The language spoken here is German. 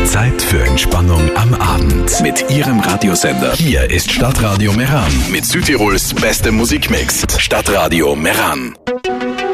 Zeit für Entspannung am Abend mit Ihrem Radiosender. Hier ist Stadtradio Meran mit Südtirols bestem Musikmix. Stadtradio Meran.